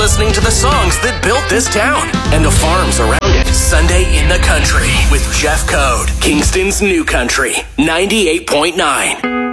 listening to the songs that built this town and the farms around it. Sunday in the Country with Jeff Code, Kingston's New Country, 98.9.